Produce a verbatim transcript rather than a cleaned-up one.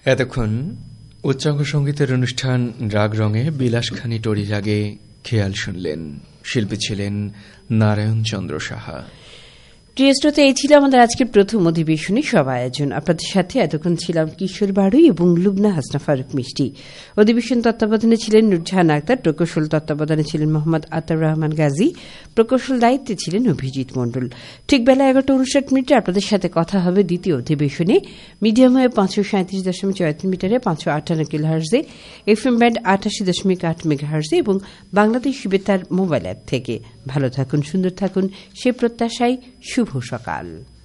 এতক্ষণ উচ্চাঙ্গ সঙ্গীতের অনুষ্ঠান রাগ রঙে বিলাসখানি টরি রাগে খেয়াল শুনলেন। শিল্পী ছিলেন নারায়ণ চন্দ্র সাহা। প্রিয় শ্রোতা, এই ছিল আমাদের আজকের প্রথম অধিবেশনী সব আয়োজন। আপনাদের সাথে এতক্ষণ ছিলাম কিশোর বাড়ুই এবং লুবনা হাসনা ফারুক মিষ্টি। অধিবেশন তত্ত্বাবধানে ছিলেন নুরজাহান আক্তার, প্রকৌশল তত্ত্বাবধানে ছিলেন মোহাম্মদ আতাউর রহমান গাজী, প্রকৌশল দায়িত্বে ছিলেন অভিজিৎ মণ্ডল। ঠিক বেলা এগারোটা উনষাট মিনিটে আপনাদের সাথে কথা হবে দ্বিতীয় অধিবেশনে। মিডিয়াম ওয়েভ পাঁচশো সাঁত্রিশ দশমিক চুয়াত্তর মিটারে পাঁচশো আটান্ন কিলো হার্জে, এফ এম ব্যান্ড আটাশি দশমিক আট মেগা হার্জে এবং বাংলাদেশ বেতার মোবাইল অ্যাপ থেকে। ভালো থাকুন, সুন্দর থাকুন, সে প্রত্যাশায় শুভ সকাল।